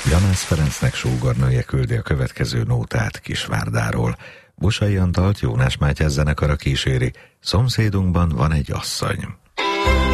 Janász Ferencnek sógornője küldi a következő nótát Kisvárdáról. Busai Antalt Jónás Mátyás zenekara kíséri, Szomszédunkban van egy asszony.